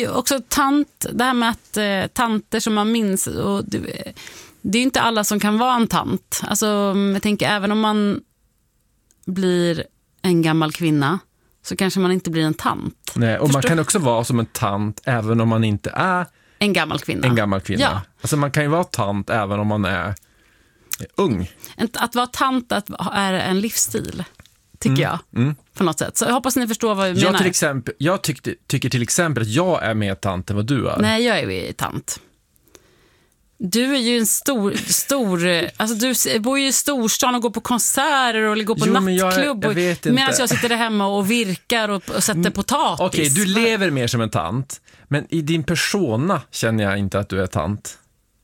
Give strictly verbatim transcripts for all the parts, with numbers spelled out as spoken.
ju också tant, det här med att eh, tanter som man minns, och det, det är ju inte alla som kan vara en tant. Alltså, jag tänker, även om man blir en gammal kvinna så kanske man inte blir en tant. Nej, och Förstår? man kan också vara som en tant även om man inte är en gammal kvinna. En gammal kvinna. Ja. Alltså man kan ju vara tant även om man är ung. Att vara tant att är en livsstil, tycker mm. jag. Mm. På något sätt. Så jag hoppas ni förstår vad jag jag menar. Till exempel, jag tyckte, tycker till exempel att jag är mer tant än vad du är. Nej, jag är ju tant. Du är ju en stor, stor alltså du bor ju i storstan och går på konserter och går på jo, nattklubb. Jag, jag medan jag sitter där hemma och virkar och, och sätter potatis. Okej, okay, du lever mer som en tant. Men i din persona känner jag inte att du är tant.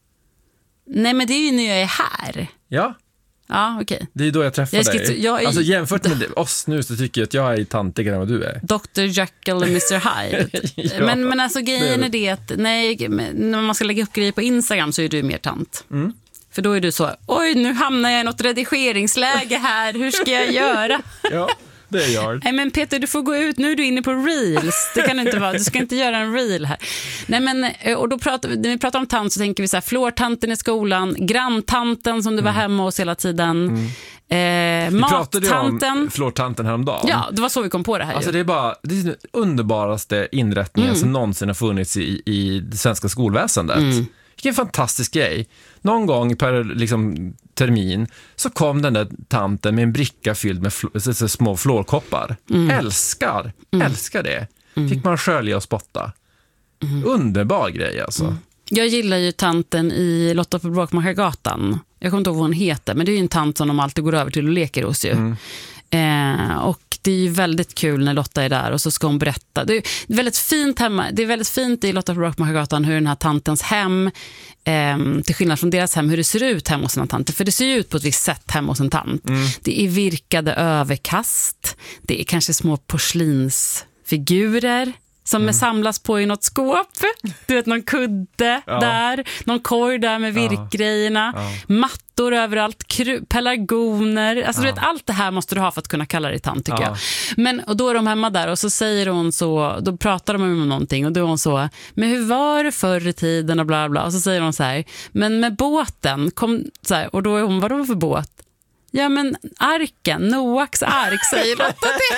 Nej, men det är ju när jag är här. Ja. Ja, okej. Okay. Det är då jag träffar jag dig. Skri- jag är... Alltså jämfört med oss nu så tycker jag att jag är tantigare än vad du är. doktor Jekyll och mister Hyde. ja, men, men alltså grejen är det att nej, när man ska lägga upp grejer på Instagram så är du mer tant. Mm. För då är du så, oj, nu hamnar jag i något redigeringsläge här. Hur ska jag göra? ja. Det är jag. Nej, men Peter, du får gå ut. Nu är du inne på reels. Det kan du inte vara. Du ska inte göra en reel här. Nej, men, och då pratar, när vi pratar om tant så tänker vi så här, flårtanten i skolan, granntanten som du var hemma hos hela tiden. Mm. Eh, mattanten. Om flårtanten häromdagen. Ja, det var så vi kom på det här. Alltså ju. det är bara det är den underbaraste inrättningen mm. som någonsin har funnits i, i det svenska skolväsendet. Mm. Vilken fantastisk grej. Någon gång per liksom, termin så kom den där tanten med en bricka fylld med fl- små flårkoppar. Mm. Älskar, mm. älskar det. Mm. Fick man skölja och spotta. Mm. Underbar grej alltså. Mm. Jag gillar ju tanten i Lotta på Bråkmakargatan. Jag kommer inte ihåg vad hon heter, men det är ju en tant som de alltid går över till och leker hos ju. Mm. Eh, och det är ju väldigt kul när Lotta är där och så ska hon berätta. Det är väldigt fint hemma. Det är väldigt fint i Lotta på Bråkmakargatan hur den här tantens hem, eh, till skillnad från deras hem, hur det ser ut hemma hos en tant. För det ser ju ut på ett visst sätt hemma hos en tant. Mm. Det är virkade överkast. Det är kanske små porslinsfigurer som mm. samlas på i något skåp. Du vet, någon kudde ja. där. Någon korg där med virkgrejerna. Ja. Ja. Mattor överallt. Kru- pelargoner. Alltså ja. du vet, allt det här måste du ha för att kunna kalla dig tant, tycker ja. jag. Men, och då är de hemma där och så säger hon så, då pratar de om någonting och då är hon så, men hur var det förr i tiden och bla bla. Och så säger hon så här, men med båten kom, så här, och då är hon, vadå för båt? Ja, men arken, Noaks ark, säger Lotta till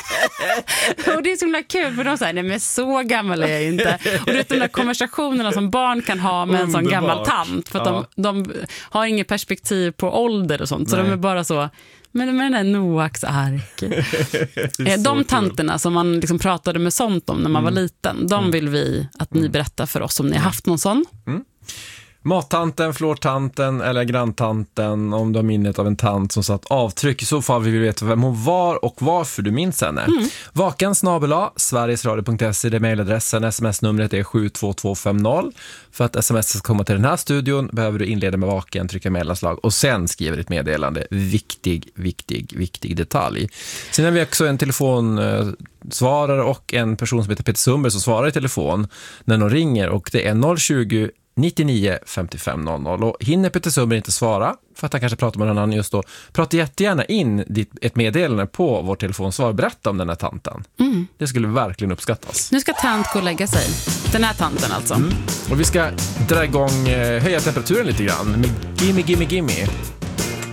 henne. Och det är så himla kul, för de säger, nej men så gammal är jag inte. Och det är de där konversationerna som barn kan ha med en sån gammal tant. För att ja. de, de har inget perspektiv på ålder och sånt. Så nej. de är bara så, men med den där Noaks ark. De tanterna som man liksom pratade med sånt om när man mm. var liten, de mm. vill vi att ni berättar för oss om ni har haft någon sån. Mm. Mattanten, flårtanten eller granntanten, om du har minnet av en tant som satt avtryck. I så fall vill vi veta vem hon var och varför du minns henne. Mm. Vaken snabel-a sverigesradio punkt se, det är mejladressen. Sms-numret är sju två två fem noll. För att sms ska komma till den här studion behöver du inleda med vaken, trycka mellanslag och sen skriva ditt meddelande. Viktig, viktig, viktig detalj. Sen har vi också en telefonsvarare och en person som heter Peter Sundberg som svarar i telefon när någon ringer, och det är noll tjugo nittionio femtiofem noll noll. Och hinner Peter Sundberg inte svara för att han kanske pratar med någon annan just då, prata jättegärna in ditt, ett meddelande på vår telefonsvar. Berätta om den här tanten. Mm. Det skulle verkligen uppskattas. Nu ska tant gå och lägga sig. Den här tanten alltså. Mm. Och vi ska dra igång, höja temperaturen lite grann med Gimme, Gimme, Gimme.